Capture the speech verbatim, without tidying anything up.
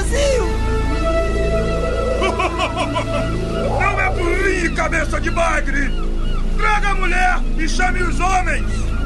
sozinho! Não é burrinho, cabeça de bagre! Traga a mulher e chame os homens!